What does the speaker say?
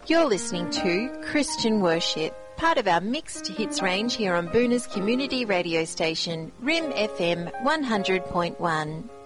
You're listening to Christian Worship, part of our mixed hits range here on Boona's community radio station, RIM FM 100.1.